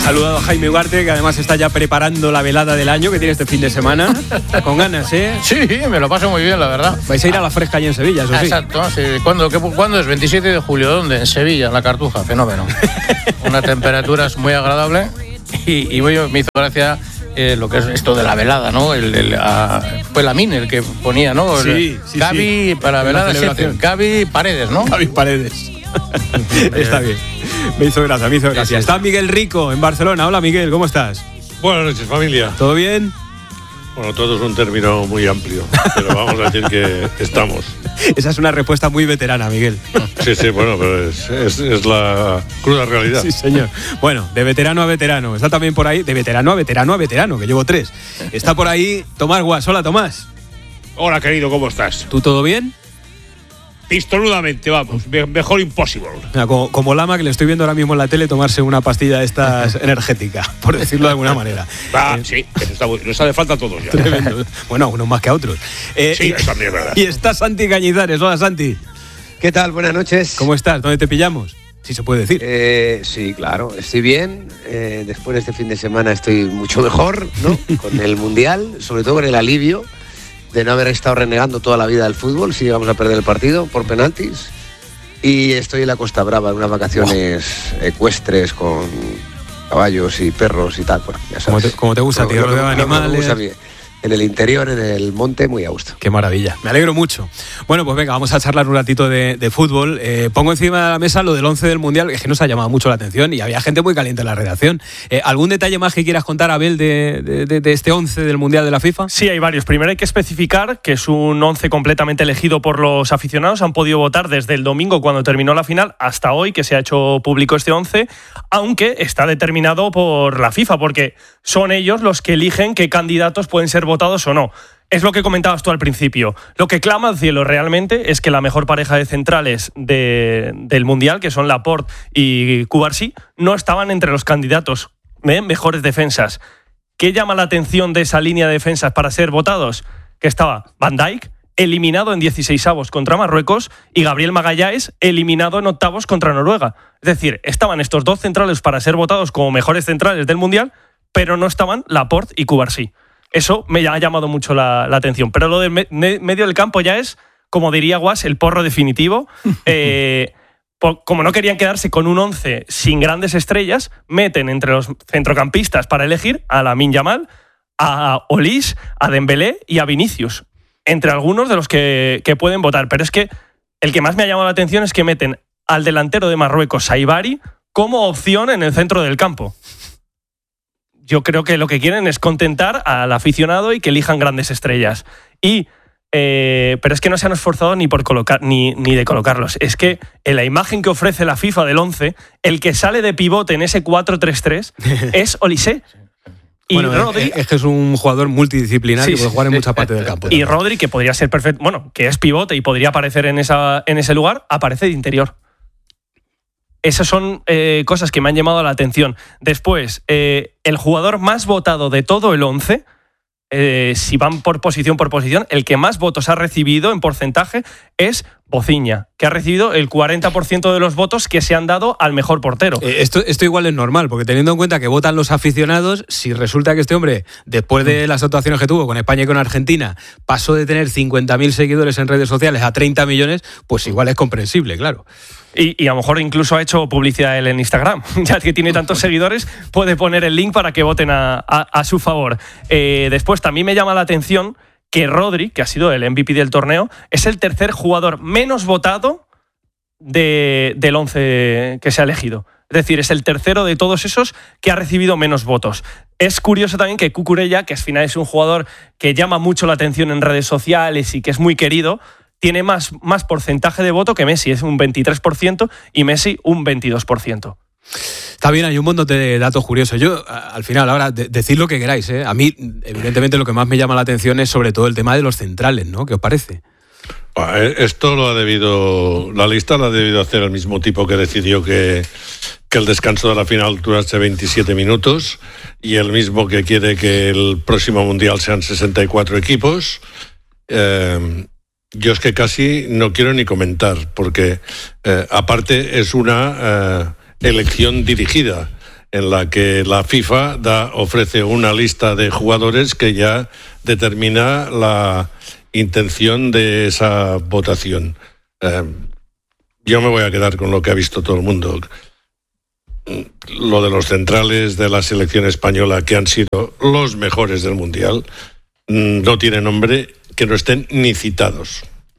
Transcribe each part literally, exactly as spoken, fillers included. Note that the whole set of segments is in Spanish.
Saludado a Jaime Ugarte, que además está ya preparando la velada del año que tiene este fin de semana. Con ganas, ¿eh? Sí, me lo paso muy bien, la verdad. Vais a ir a la Fresca allí en Sevilla, eso sí. Exacto, sí. ¿Cuándo, qué, ¿Cuándo es? veintisiete de julio, ¿dónde? En Sevilla, en la Cartuja, fenómeno. Una temperatura muy agradable y, y bueno, me hizo gracia eh, lo que es esto de la velada, ¿no? El, el, a, fue Lamin el que ponía, ¿no? El, sí, sí, Gaby sí. para velada, Gaby Paredes, ¿no? Gaby Paredes. Está bien. Me hizo gracia, me hizo gracia. Sí, sí. Está Miguel Rico en Barcelona. Hola, Miguel, ¿cómo estás? Buenas noches, familia. ¿Todo bien? Bueno, todo es un término muy amplio, pero vamos a decir que estamos. Esa es una respuesta muy veterana, Miguel. Sí, sí, bueno, pero es, es, es la cruda realidad. Sí, señor. Bueno, de veterano a veterano. Está también por ahí, de veterano a veterano a veterano, que llevo tres. Está por ahí Tomás Guas. Hola, Tomás. Hola, querido, ¿cómo estás? ¿Tú todo bien? Pistoludamente, vamos, mejor imposible. Mira, como, como Lama, que le estoy viendo ahora mismo en la tele tomarse una pastilla de estas energética, por decirlo de alguna manera. Ah, eh, sí, eso está, nos hace falta a todos ya. Tremendo. Bueno, unos más que a otros. Eh, sí, eso también es verdad. Y está Santi Cañizares. Hola, Santi. ¿Qué tal? Buenas noches. ¿Cómo estás? ¿Dónde te pillamos? Si se puede decir. Eh, sí, claro, estoy bien. Eh, después de este fin de semana estoy mucho mejor, ¿no? Con el Mundial, sobre todo con el alivio de no haber estado renegando toda la vida del fútbol, si íbamos a perder el partido por penaltis. Y estoy en la Costa Brava, en unas vacaciones wow. ecuestres con caballos y perros y tal. Bueno, ya sabes. Como te, como te gusta, tío, rodeado de animales. Me gusta a mí. En el interior, en el monte, muy a gusto. Qué maravilla, me alegro mucho. Bueno, pues venga, vamos a charlar un ratito de, de fútbol. Eh, pongo encima de la mesa lo del once del Mundial, que es que nos ha llamado mucho la atención y había gente muy caliente en la redacción. Eh, ¿Algún detalle más que quieras contar, Abel, de, de, de, de este once del Mundial de la FIFA? Sí, hay varios. Primero hay que especificar que es un once completamente elegido por los aficionados. Han podido votar desde el domingo, cuando terminó la final, hasta hoy, que se ha hecho público este once, aunque está determinado por la FIFA, porque son ellos los que eligen qué candidatos pueden ser votados o no. Es lo que comentabas tú al principio. Lo que clama al cielo realmente es que la mejor pareja de centrales de, del Mundial, que son Laporte y Cubarsí, no estaban entre los candidatos ¿eh? mejores defensas. ¿Qué llama la atención de esa línea de defensas para ser votados? Que estaba Van Dijk, eliminado en dieciseisavos contra Marruecos, y Gabriel Magalhães, eliminado en octavos contra Noruega. Es decir, estaban estos dos centrales para ser votados como mejores centrales del Mundial, pero no estaban Laporte y Cubarsí. Eso me ha llamado mucho la, la atención. Pero lo del me, medio del campo ya es, como diría Guas, el porro definitivo. Eh, por, como no querían quedarse con un once sin grandes estrellas, meten entre los centrocampistas para elegir a Lamine Yamal, a Olise, a Dembélé y a Vinicius, entre algunos de los que, que pueden votar. Pero es que el que más me ha llamado la atención es que meten al delantero de Marruecos, Saibari, como opción en el centro del campo. Yo creo que lo que quieren es contentar al aficionado y que elijan grandes estrellas. Y, eh, pero es que no se han esforzado ni por colocar ni, ni de colocarlos. Es que en la imagen que ofrece la FIFA del once, el que sale de pivote en ese cuatro tres tres es Olise. Y bueno, Rodri, es que es un jugador multidisciplinar sí, que puede jugar en sí, mucha parte del campo. Y Rodri, que podría ser perfecto, bueno, que es pivote y podría aparecer en, esa, en ese lugar, aparece de interior. Esas son eh, cosas que me han llamado la atención. Después, eh, el jugador más votado de todo el once, eh, si van por posición por posición, el que más votos ha recibido en porcentaje es Boziña, que ha recibido el cuarenta por ciento de los votos que se han dado al mejor portero. Eh, esto, esto igual es normal, porque teniendo en cuenta que votan los aficionados, si resulta que este hombre, después de las actuaciones que tuvo con España y con Argentina, pasó de tener cincuenta mil seguidores en redes sociales a treinta millones, pues igual es comprensible, claro. Y, y a lo mejor incluso ha hecho publicidad él en Instagram. Ya que tiene tantos seguidores, puede poner el link para que voten a, a, a su favor. Eh, después también me llama la atención que Rodri, que ha sido el M V P del torneo, es el tercer jugador menos votado de, del once que se ha elegido. Es decir, es el tercero de todos esos que ha recibido menos votos. Es curioso también que Cucurella, que al final es un jugador que llama mucho la atención en redes sociales y que es muy querido, tiene más, más porcentaje de voto que Messi, es un veintitrés por ciento y Messi un veintidós por ciento. Está bien, hay un montón de datos curiosos. Yo, al final, ahora, de, decid lo que queráis, ¿eh? A mí, evidentemente, lo que más me llama la atención es sobre todo el tema de los centrales, ¿no? ¿Qué os parece? Esto lo ha debido, la lista la ha debido hacer el mismo tipo que decidió que, que el descanso de la final durase veintisiete minutos y el mismo que quiere que el próximo Mundial sean sesenta y cuatro equipos. Eh, yo es que casi no quiero ni comentar, porque eh, aparte es una eh, elección dirigida. en la que la FIFA da, ofrece una lista de jugadores que ya determina la intención de esa votación. Eh, yo me voy a quedar con lo que ha visto todo el mundo. Lo de los centrales de la selección española, que han sido los mejores del Mundial, no tiene nombre que no estén ni citados.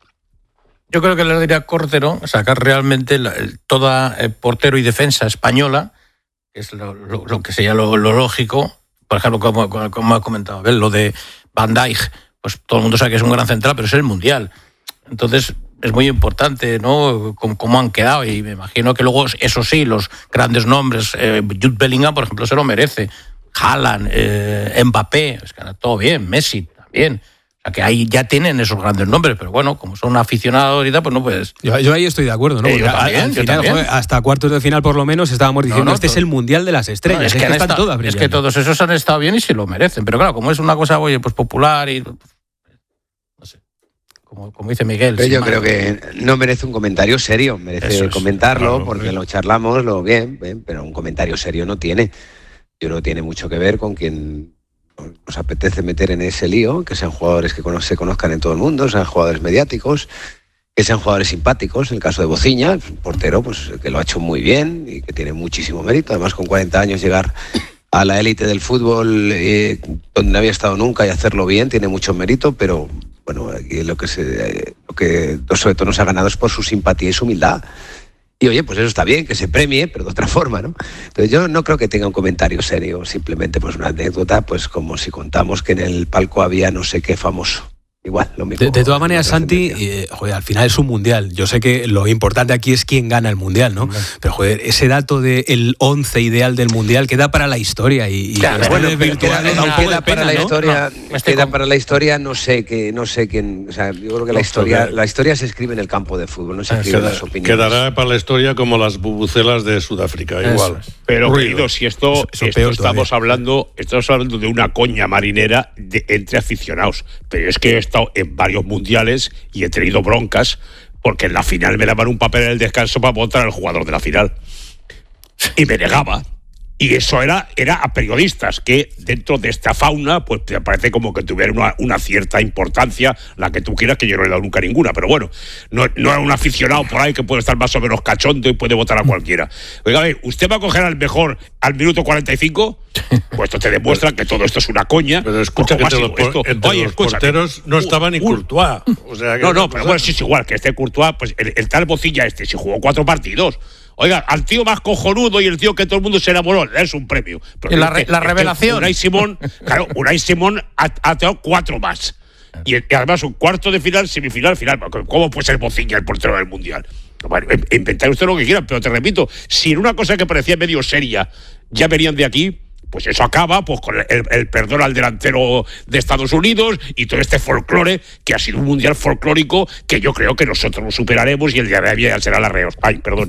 Yo creo que le diría a Cordero sacar realmente la, el, toda eh, portero y defensa española, que es lo, lo, lo que sería lo, lo lógico. Por ejemplo, como, como ha comentado Abel, lo de Van Dijk, pues todo el mundo sabe que es un gran central, pero es el Mundial. Entonces es muy importante, ¿no?, cómo, cómo han quedado, y me imagino que luego, eso sí, los grandes nombres, eh, Jude Bellingham, por ejemplo, se lo merece, Haaland, eh, Mbappé, es que todo bien, Messi también. O sea, que ahí ya tienen esos grandes nombres, pero bueno, como son aficionados ahorita, pues no puedes. Yo, yo ahí estoy de acuerdo, ¿no? Eh, yo también, al yo final, también. joder, hasta cuartos de final, por lo menos, estábamos diciendo, No, no, este todo. es el Mundial de las Estrellas. No, es, que, han están estado- todas es brillando. que todos esos han estado bien y se lo merecen, pero claro, como es una cosa, oye, pues popular y... No sé, como, como dice Miguel. Pero sin yo más. creo que no merece un comentario serio, merece Eso es, comentarlo, claro, porque bien. lo charlamos, lo bien, bien, pero un comentario serio no tiene. Yo creo que tiene mucho que ver con quien nos apetece meter en ese lío, que sean jugadores que cono- se conozcan en todo el mundo, sean jugadores mediáticos, que sean jugadores simpáticos. En el caso de Bociña, un portero pues, que lo ha hecho muy bien y que tiene muchísimo mérito. Además, con cuarenta años llegar a la élite del fútbol, eh, donde no había estado nunca, y hacerlo bien, tiene mucho mérito, pero bueno, aquí lo que, se, eh, lo que sobre todo nos ha ganado es por su simpatía y su humildad. Y oye, pues eso está bien, que se premie, pero de otra forma, ¿no? Entonces yo no creo que tenga un comentario serio, simplemente pues una anécdota, pues como si contamos que en el palco había no sé qué famoso. Igual, lo mismo. De, de todas maneras, no Santi, trascendencia. eh, joder, al final es un mundial. Yo sé que lo importante aquí es quién gana el mundial, ¿no? Pero joder, ese dato del once ideal del mundial queda para la historia y, y Claro, después Bueno, de pero virtual queda, da un poco queda de para pena, la ¿no? historia, No, estoy queda con- para la historia, no sé que, no sé quién, o sea, yo creo que la No, historia, porque- la historia se escribe en el campo de fútbol, no se escribe en Queda- las opiniones. quedará para la historia como las bubucelas de Sudáfrica, Eso igual. es. Pero, Ruido. querido, si esto, Eso- eso esto peor estamos todavía. hablando, estamos hablando de una coña marinera de, entre aficionados. Pero es que he estado en varios mundiales y he tenido broncas porque en la final me daban un papel en el descanso para votar al jugador de la final. Y me negaba. Y eso era, era a periodistas que dentro de esta fauna, pues te parece como que tuvieran una, una cierta importancia, la que tú quieras, que yo no le he dado nunca ninguna, pero bueno, no, no era un aficionado por ahí que puede estar más o menos cachondo y puede votar a cualquiera. Oiga, a ver, ¿usted va a coger al mejor al minuto cuarenta y cinco? Pues esto te demuestra que todo esto es una coña. Pero escucha que Cojo entre los, básico, por- esto- entre oye, los escúchame. porteros no estaba ni Un- Courtois. O sea, que No, no, una pero cosa- bueno, sí es igual, que este Courtois, pues el, el tal Bocilla este, si jugó cuatro partidos. Oiga, al tío más cojonudo y el tío que todo el mundo se enamoró, le das un premio. Pero Y la es re- que- la es que revelación. Unai Simón, claro, Unai Simón ha, ha tenido cuatro más. Y, y además un cuarto de final, semifinal, final. ¿Cómo puede ser Bocilla el portero del Mundial? Bueno, in- inventar usted lo que quieran, pero te repito, si en una cosa que parecía medio seria ya venían de aquí, pues eso acaba pues con el, el perdón al delantero de Estados Unidos y todo este folclore que ha sido un mundial folclórico que yo creo que nosotros lo superaremos y el de Arabia ya será la reos. Ay, perdón.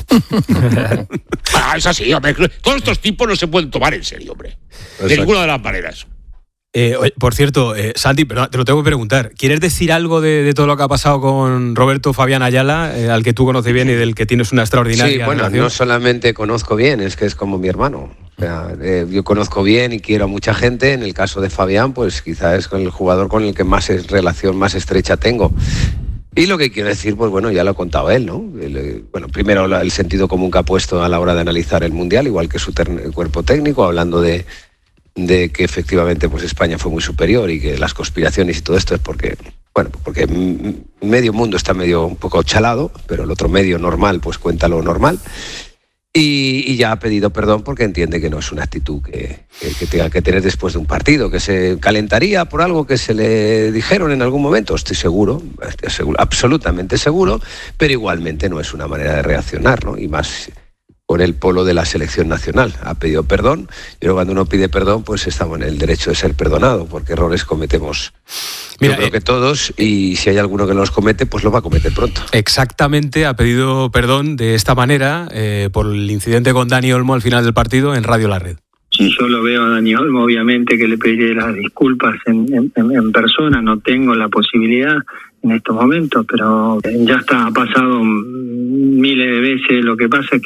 Ah, es así, hombre. Todos estos tipos no se pueden tomar en serio, hombre. De Exacto. ninguna de las maneras. Eh, oye, por cierto, eh, Santi, perdón, te lo tengo que preguntar. ¿Quieres decir algo de, de todo lo que ha pasado con Roberto Fabián Ayala, eh, al que tú conoces bien y del que tienes una extraordinaria Sí, bueno, relación? no solamente conozco bien, es que es como mi hermano. O sea, eh, yo conozco bien y quiero a mucha gente. En el caso de Fabián, pues quizá es con el jugador con el que más es, relación más estrecha tengo. Y lo que quiero decir, pues bueno, ya lo ha contado él, ¿no? El, eh, bueno, primero la- el sentido común que ha puesto a la hora de analizar el Mundial, igual que su ter- cuerpo técnico, hablando de, de que efectivamente pues España fue muy superior y que las conspiraciones y todo esto es porque, bueno, porque m- medio mundo está medio un poco chalado, pero el otro medio normal pues cuenta lo normal. Y, y ya ha pedido perdón porque entiende que no es una actitud que, que, que tenga que tener después de un partido, que se calentaría por algo que se le dijeron en algún momento. Estoy seguro, estoy seguro, absolutamente seguro, pero igualmente no es una manera de reaccionar, ¿no? Y más por el polo de la selección nacional. Ha pedido perdón, pero cuando uno pide perdón, pues estamos en el derecho de ser perdonado, porque errores cometemos. Mira, Yo creo eh, que todos, y si hay alguno que los comete, pues lo va a cometer pronto. Exactamente, ha pedido perdón de esta manera eh, por el incidente con Dani Olmo al final del partido en Radio La Red. Si yo lo veo a Dani Olmo, obviamente que le pediré las disculpas en, en, en persona, no tengo la posibilidad en estos momentos, pero ya está, ha pasado miles de veces. Lo que pasa es que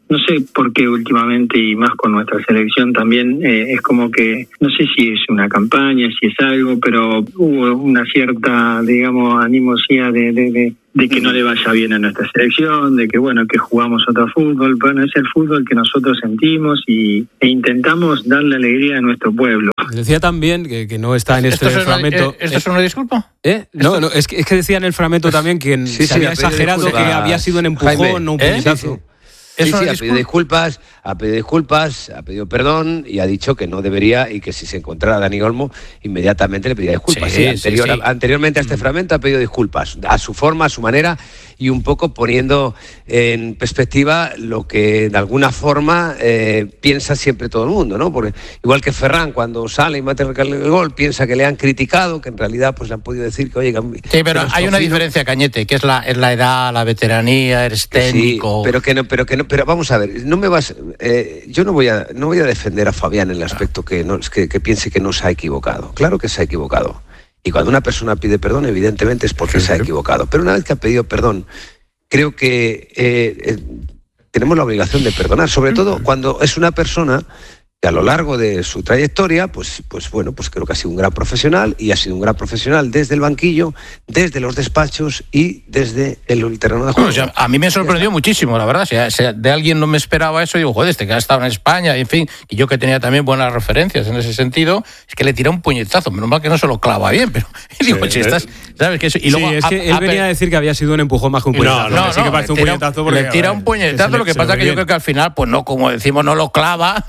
no sé por qué últimamente, y más con nuestra selección también, eh, es como que, no sé si es una campaña, si es algo, pero hubo una cierta, digamos, animosidad de, de, de, de que no le vaya bien a nuestra selección, de que, bueno, que jugamos otro fútbol. Bueno, es el fútbol que nosotros sentimos y, e intentamos darle alegría a nuestro pueblo. Decía también que, que no está en este ¿Esto fragmento... Una, ¿Esto es una disculpa? ¿Eh? No, no, es que, es que decía en el fragmento también que sí, se sí, había exagerado, que había sido un empujón, Jaime, no un ¿eh? puñetazo. Sí, sí. Sí, sí, ha pedido disculpas, ha pedido disculpas, ha pedido perdón y ha dicho que no debería y que si se encontrara a Dani Olmo inmediatamente le pediría disculpas. Sí, sí, anterior, sí, sí. Anteriormente a este fragmento ha pedido disculpas a su forma, a su manera y un poco poniendo en perspectiva lo que de alguna forma eh, piensa siempre todo el mundo, ¿no? Porque igual que Ferran cuando sale y mete el gol piensa que le han criticado, que en realidad pues le han podido decir que oye... Sí, pero hay una diferencia, Cañete, que es la, es la edad, la veteranía, eres técnico... Sí, pero que no, pero que no, pero vamos a ver, no me vas, eh, yo no voy a, no voy a defender a Fabián en el aspecto que, no, que, que piense que no se ha equivocado. Claro que se ha equivocado. Y cuando una persona pide perdón, evidentemente es porque sí, se ha equivocado. Pero una vez que ha pedido perdón, creo que eh, eh, tenemos la obligación de perdonar, sobre todo cuando es una persona que a lo largo de su trayectoria, pues, pues bueno, pues creo que ha sido un gran profesional y ha sido un gran profesional desde el banquillo, desde los despachos y desde el terreno de juego. Bueno, o sea, a mí me sorprendió muchísimo, la verdad. Si, si de alguien no me esperaba eso, digo, joder, este que ha estado en España, y en fin, y yo que tenía también buenas referencias en ese sentido, es que le tira un puñetazo. Menos mal que no se lo clava bien, pero digo, sí, si estás, ¿sabes? Que eso, y luego sí, es que a, él a, venía a decir que había sido un empujón más que un puñetazo. No, no, no, sí que parece no, un puñetazo porque, le tira un puñetazo, lo que pasa es que yo creo que al final, pues no, como decimos, no lo clava,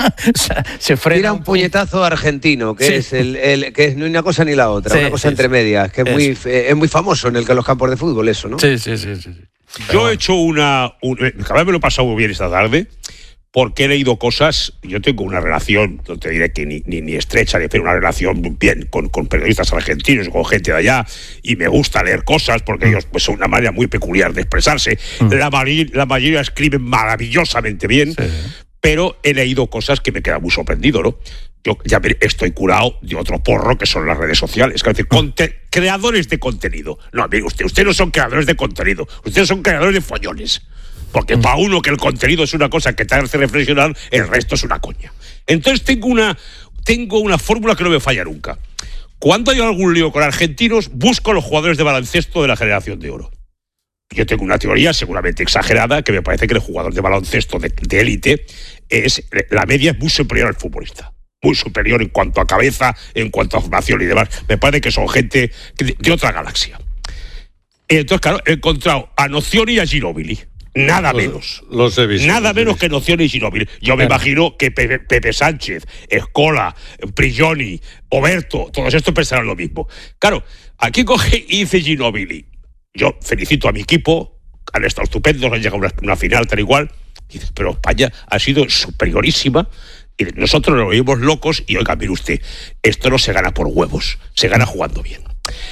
se frena. Tira un puñetazo argentino, que sí. es el, el que es ni una cosa ni la otra, sí, una cosa sí, entre medias, que es muy, es muy famoso en el que los campos de fútbol eso, ¿no? Sí, sí, sí. sí, sí. Yo he hecho una, un, cada vez me lo he pasado muy bien esta tarde, porque he leído cosas. Yo tengo una relación, no te diré que ni, ni, ni estrecha, ni pero una relación bien con, con periodistas argentinos, con gente de allá, y me gusta leer cosas porque ellos pues son una manera muy peculiar de expresarse. Mm. La, la mayoría escriben maravillosamente bien. Sí. Pero he leído cosas que me quedan muy sorprendido, ¿no? Yo ya estoy curado de otro porro que son las redes sociales. Es decir, conte- creadores de contenido. No, mire usted, ustedes no son creadores de contenido. Ustedes son creadores de follones. Porque para uno que el contenido es una cosa que te hace reflexionar, el resto es una coña. Entonces tengo una, tengo una fórmula que no me falla nunca. Cuando hay algún lío con argentinos, busco a los jugadores de baloncesto de la generación de oro. Yo tengo una teoría seguramente exagerada que me parece que el jugador de baloncesto de, de élite es la media es muy superior al futbolista, muy superior en cuanto a cabeza, en cuanto a formación y demás. Me parece que son gente de, de otra galaxia. Entonces, claro, he encontrado a Nocioni y a Ginóbili. Nada los, menos. Los he visto. Nada los menos he visto. que Nocioni y Ginóbili. Yo me imagino que Pepe, Pepe Sánchez, Escola, Prigioni, Oberto, todos estos pensarán lo mismo. Claro, aquí coge y dice Ginóbili. Yo felicito a mi equipo, han estado estupendos, han llegado a una, una final tal igual, pero España ha sido superiorísima y nosotros nos oímos locos y oiga, mire usted, esto no se gana por huevos, se gana jugando bien.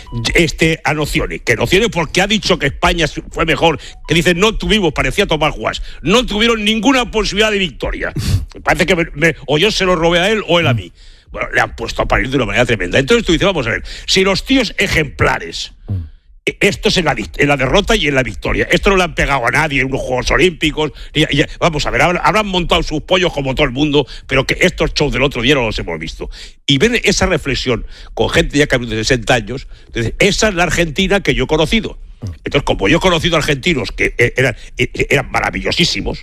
Este a Nocioni, que Nocioni porque ha dicho que España fue mejor, que dice no tuvimos, parecía tomar jugas, no tuvieron ninguna posibilidad de victoria. Me parece que me, me, o yo se lo robé a él o él a mí. Bueno, le han puesto a parir de una manera tremenda. Entonces tú dices, vamos a ver, si los tíos ejemplares, esto es en la, en la derrota y en la victoria. Esto no le han pegado a nadie en unos Juegos Olímpicos. Y, y, vamos a ver, habrán, habrán montado sus pollos como todo el mundo, pero que estos shows del otro día no los hemos visto. Y ven esa reflexión con gente ya que ha vivido de sesenta años. Entonces, esa es la Argentina que yo he conocido. Entonces, como yo he conocido argentinos que eran, eran maravillosísimos,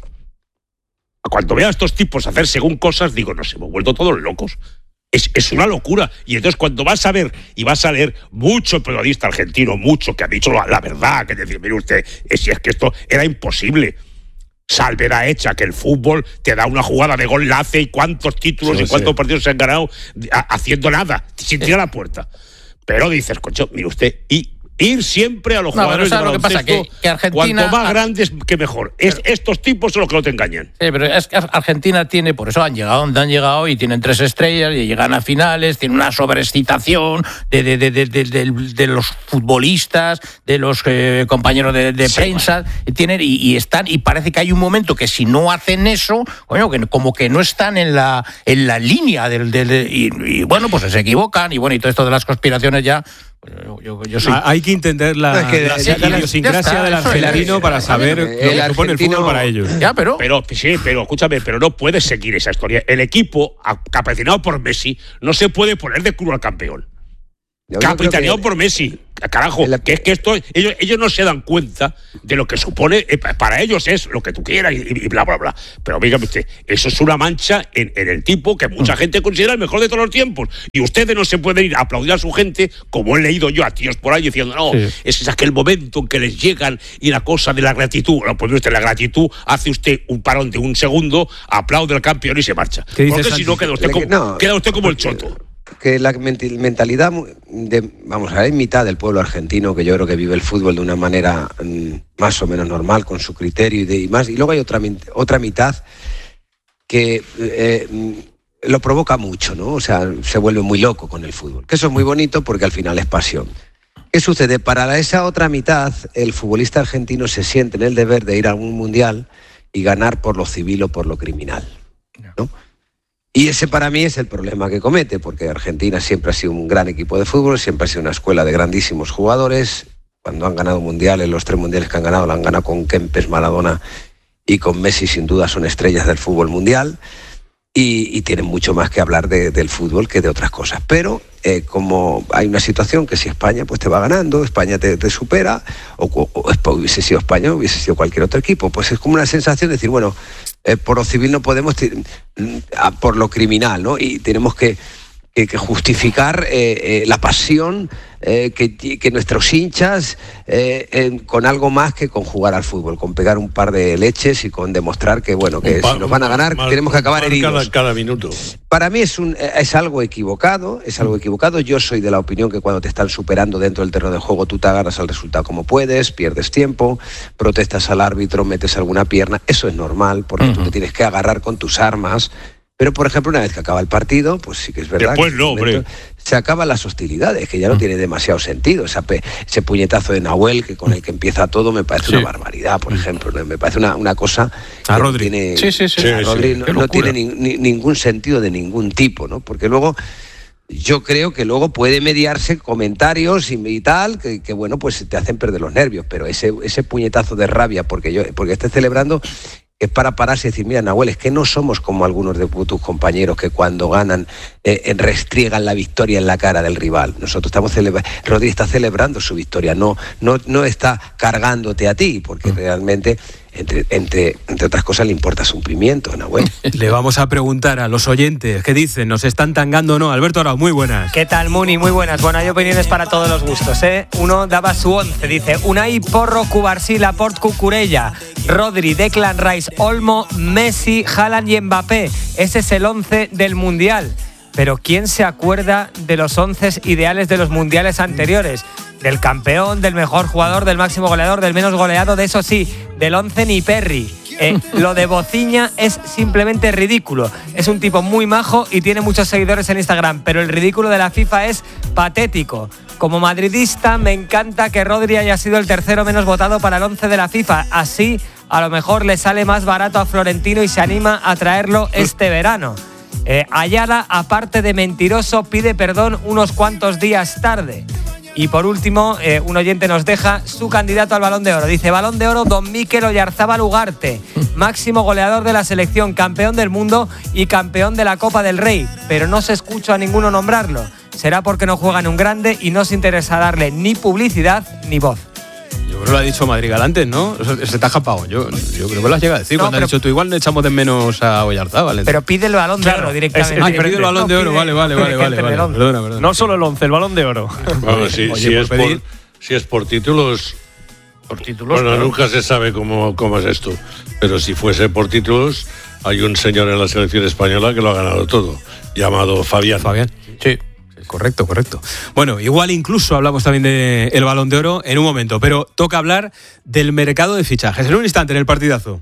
cuando veo a estos tipos hacer según cosas, digo, nos hemos vuelto todos locos. Es, es una locura. Y entonces cuando vas a ver y vas a leer mucho periodista argentino, mucho, que ha dicho la, la verdad, que decir, mire usted, es, si es que esto era imposible. Salvedad hecha, que el fútbol te da una jugada de gol, la hace y cuántos títulos sí, y cuántos sí. partidos se han ganado a, haciendo nada, sin tirar la puerta. Pero dices, coño, mire usted, y ir siempre a los no, jugadores de baloncesto, lo que pasa, que, que Argentina, cuanto más grandes que mejor. Es, estos tipos son los que no te engañan. Sí, pero es que Argentina tiene, por eso han llegado donde han llegado y tienen tres estrellas y llegan a finales, tienen una sobreexcitación de, de, de, de, de, de, de los futbolistas, de los eh, compañeros de, de sí, prensa, bueno. y, tienen, y, y están, y parece que hay un momento que si no hacen eso, coño, que como que no están en la, en la línea del, del, del y, y bueno, pues se equivocan, y bueno, y todo esto de las conspiraciones ya. Yo, yo, yo soy... Hay que entender la, no, es que, la, sí, la idiosincrasia del argentino para saber lo que supone el fútbol para ellos. Ya, pero... pero sí, pero escúchame, pero no puedes seguir esa historia. El equipo, capitaneado por Messi, no se puede poner de culo al campeón. Capitaneado que... por Messi. Carajo, la... que es que esto, ellos, ellos no se dan cuenta de lo que supone, eh, para ellos es lo que tú quieras y, y bla, bla, bla. Pero dígame usted, eso es una mancha en, en el tipo que mucha gente considera el mejor de todos los tiempos. Y ustedes no se pueden ir a aplaudir a su gente, como he leído yo a tíos por ahí diciendo, no, sí. ese es aquel momento en que les llegan y la cosa de la gratitud. No, pues usted, la gratitud hace usted un parón de un segundo, aplaude al campeón y se marcha. Porque si no, queda usted, como, no, queda usted como el choto. Que la mentalidad de, vamos a ver, mitad del pueblo argentino, que yo creo que vive el fútbol de una manera mmm, más o menos normal, con su criterio y, de, y más, y luego hay otra, otra mitad que eh, lo provoca mucho, ¿no? O sea, se vuelve muy loco con el fútbol, que eso es muy bonito porque al final es pasión. ¿Qué sucede? Para esa otra mitad, el futbolista argentino se siente en el deber de ir a un mundial y ganar por lo civil o por lo criminal, ¿no? Y ese para mí es el problema que comete, porque Argentina siempre ha sido un gran equipo de fútbol, siempre ha sido una escuela de grandísimos jugadores. Cuando han ganado mundiales, los tres mundiales que han ganado, lo han ganado con Kempes, Maradona y con Messi, sin duda son estrellas del fútbol mundial. Y, y tienen mucho más que hablar de, del fútbol que de otras cosas. Pero eh, como hay una situación que si España pues te va ganando, España te, te supera, o, o, o hubiese sido España o hubiese sido cualquier otro equipo, pues es como una sensación de decir, bueno, eh, por lo civil no podemos, t- por lo criminal, ¿no? Y tenemos que, que, que justificar eh, eh, la pasión eh, que, que nuestros hinchas eh, eh, con algo más que con jugar al fútbol, con pegar un par de leches y con demostrar que bueno que pa- si nos van a ganar mal, tenemos que acabar heridos cada, cada minuto. Para mí es un es algo equivocado, es algo equivocado. Yo soy de la opinión que cuando te están superando dentro del terreno de juego tú te agarras al resultado como puedes, pierdes tiempo, protestas al árbitro, metes alguna pierna, eso es normal porque uh-huh. tú te tienes que agarrar con tus armas. Pero, por ejemplo, una vez que acaba el partido, pues sí que es verdad Después que no, hombre. se acaban las hostilidades, que ya no tiene demasiado sentido. Esa pe- ese puñetazo de Nahuel, que con el que empieza todo, me parece sí. una barbaridad, por ejemplo. Me parece una, una cosa que a no Rodri. tiene, sí, sí, sí. a Rodri sí, no, no tiene ni, ni, ningún sentido de ningún tipo, ¿no? Porque luego... Yo creo que luego puede mediarse comentarios y, y tal, que, que bueno, pues te hacen perder los nervios, pero ese, ese puñetazo de rabia porque yo porque esté celebrando es para pararse y decir, mira, Nahuel, es que no somos como algunos de tus compañeros que cuando ganan eh, restriegan la victoria en la cara del rival. Nosotros estamos celebrando, Rodri está celebrando su victoria, no, no, no está cargándote a ti, porque realmente... Entre, entre, entre otras cosas le importa su pimiento, Nahuel. Le vamos a preguntar a los oyentes qué dicen, ¿nos están tangando o no? Alberto Arau, muy buenas. ¿Qué tal, Muni? Muy buenas. Bueno, hay opiniones para todos los gustos, ¿eh? Uno daba su once, dice Unai, Porro, Cubarsí, Laporte, Cucurella, Rodri, Declan Rice, Olmo, Messi, Haaland y Mbappé. Ese es el once del Mundial. Pero ¿quién se acuerda de los once ideales de los mundiales anteriores? Del campeón, del mejor jugador, del máximo goleador, del menos goleado, de eso sí, del once ni Perry. Eh, lo de Bociña es simplemente ridículo. Es un tipo muy majo y tiene muchos seguidores en Instagram, pero el ridículo de la FIFA es patético. Como madridista me encanta que Rodri haya sido el tercero menos votado para el once de la FIFA. Así a lo mejor le sale más barato a Florentino y se anima a traerlo este verano. Eh, Ayala, aparte de mentiroso, pide perdón unos cuantos días tarde. Y por último, eh, un oyente nos deja su candidato al Balón de Oro. Dice, Balón de Oro, Don Mikel Oyarzábal Ugarte, máximo goleador de la selección, campeón del mundo y campeón de la Copa del Rey. Pero no se escucha a ninguno nombrarlo. Será porque no juega en un grande y no se interesa darle ni publicidad ni voz. Yo creo que lo ha dicho Madrigal antes, ¿no? Se te ha japado. Yo, yo creo que lo has llegado a decir. No, Cuando pero, has dicho tú, igual le echamos de menos a Oyarzábal. Pero pide el Balón de Oro directamente. Ah, que pide el Balón de Oro. Vale, vale, vale. vale, vale. Perdona, perdona. No solo el once, el Balón de Oro. Bueno, si, Oye, si, por es pedir... por, si es por títulos... Por títulos, Bueno, claro. nunca se sabe cómo, cómo es esto. Pero si fuese por títulos, hay un señor en la selección española que lo ha ganado todo, llamado Fabián. Fabián. Sí. Correcto, correcto. Bueno, igual incluso hablamos también del Balón de Oro en un momento, pero toca hablar del mercado de fichajes. En un instante, en el partidazo.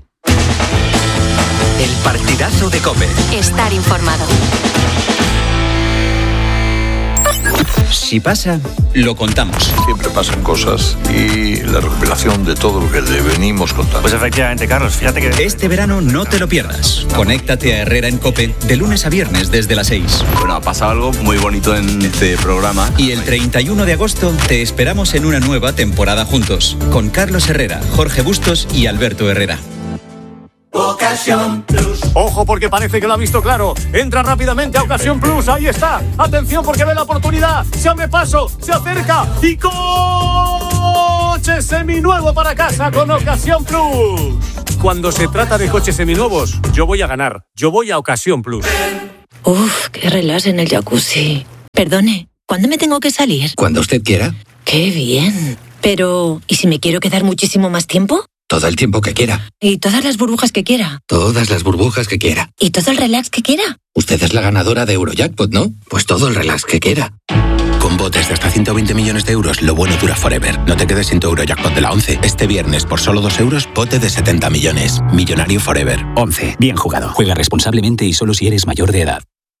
El partidazo de COPE. Estar informado. Si pasa, lo contamos. Siempre pasan cosas y la recopilación de todo lo que le venimos contando. Pues efectivamente, Carlos, fíjate que... Este verano no te lo pierdas. Conéctate a Herrera en COPE de lunes a viernes desde las seis. Bueno, ha pasado algo muy bonito en este programa. Y el treinta y uno de agosto te esperamos en una nueva temporada juntos, con Carlos Herrera, Jorge Bustos y Alberto Herrera. Ocasión Plus. Ojo, porque parece que lo ha visto claro. Entra rápidamente a Ocasión Plus. Ahí está. Atención, porque ve la oportunidad. Se abre paso, se acerca y coche seminuevo para casa con Ocasión Plus. Cuando se trata de coches seminuevos, yo voy a ganar. Yo voy a Ocasión Plus. Uf, qué relax en el jacuzzi. Perdone, ¿cuándo me tengo que salir? Cuando usted quiera. Qué bien. Pero, ¿y si me quiero quedar muchísimo más tiempo? Todo el tiempo que quiera. ¿Y todas las burbujas que quiera? Todas las burbujas que quiera. ¿Y todo el relax que quiera? Usted es la ganadora de Eurojackpot, ¿no? Pues todo el relax que quiera. Con botes de hasta ciento veinte millones de euros, lo bueno dura forever. No te quedes sin tu Eurojackpot de la once. Este viernes, por solo dos euros, bote de setenta millones. Millonario forever. once. Bien jugado. Juega responsablemente y solo si eres mayor de edad.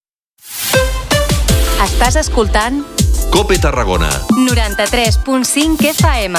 Estàs escoltant COPE Tarragona noranta-tres punt cinc F M.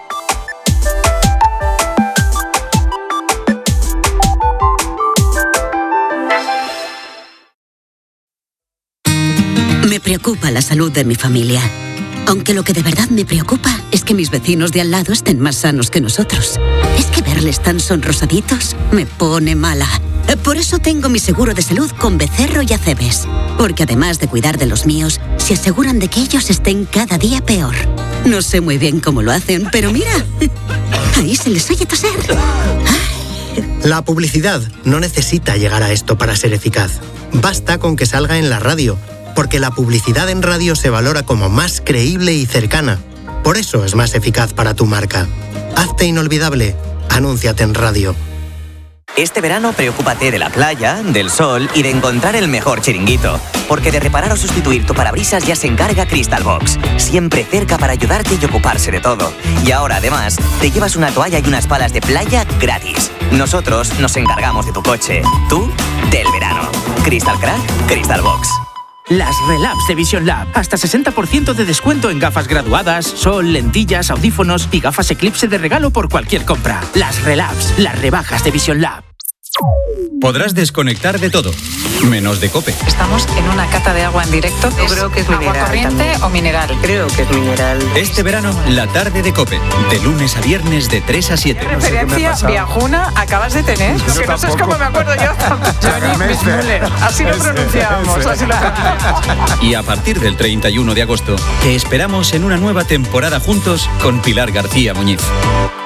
Me preocupa la salud de mi familia. Aunque lo que de verdad me preocupa es que mis vecinos de al lado estén más sanos que nosotros. Es que verles tan sonrosaditos me pone mala. Por eso tengo mi seguro de salud con Becerro y Acebes. Porque además de cuidar de los míos, se aseguran de que ellos estén cada día peor. No sé muy bien cómo lo hacen, pero mira, ahí se les oye toser. La publicidad no necesita llegar a esto para ser eficaz. Basta con que salga en la radio, porque la publicidad en radio se valora como más creíble y cercana. Por eso es más eficaz para tu marca. Hazte inolvidable. Anúnciate en radio. Este verano preocúpate de la playa, del sol y de encontrar el mejor chiringuito. Porque de reparar o sustituir tu parabrisas ya se encarga Crystal Box. Siempre cerca para ayudarte y ocuparse de todo. Y ahora además te llevas una toalla y unas palas de playa gratis. Nosotros nos encargamos de tu coche. Tú, del verano. Crystal Crack, Crystal Box. Las Relabs de Vision Lab. Hasta sesenta por ciento de descuento en gafas graduadas, sol, lentillas, audífonos y gafas Eclipse de regalo por cualquier compra. Las Relabs, las rebajas de Vision Lab. Podrás desconectar de todo, menos de COPE. Estamos en una cata de agua en directo. Yo creo que es agua mineral corriente también. o mineral. Creo que es mineral. Este verano, la tarde de COPE. De lunes a viernes de tres a siete. ¿Qué referencia viajuna acabas de tener? Lo que no sé es cómo me acuerdo yo. Johnny Müller. Así lo pronunciamos. Así lo... Y a partir del treinta y uno de agosto, te esperamos en una nueva temporada juntos con Pilar García Muñiz.